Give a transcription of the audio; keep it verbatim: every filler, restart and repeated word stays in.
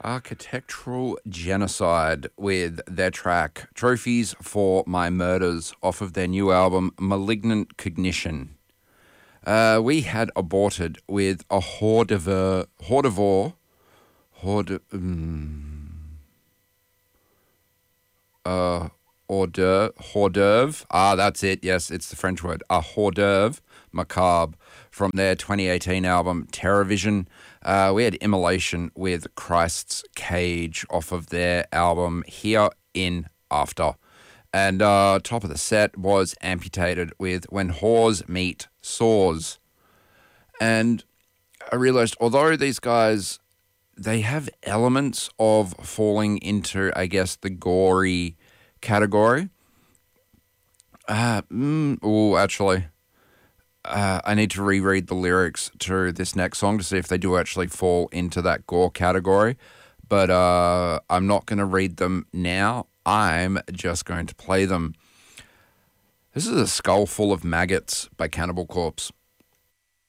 Architectural Genocide with their track Trophies for My Murders off of their new album Malignant Cognition. Uh, we had aborted with a Hordivore, Hordivore, Horde, um, uh, hors d'oeuvre, hors d'oeuvre. Ah, that's it. Yes, it's the French word. A hors d'oeuvre macabre from their twenty eighteen album Terrorvision. Uh, we had Immolation with Christ's Cage off of their album Here in After. And uh, top of the set was Amputated with When Whores Meet Saws. And I realized, although these guys, they have elements of falling into, I guess, the gory category. Uh, mm, oh, actually, uh, I need to reread the lyrics to this next song to see if they do actually fall into that gore category. But uh, I'm not going to read them now. I'm just going to play them. This is A Skull Full of Maggots by Cannibal Corpse.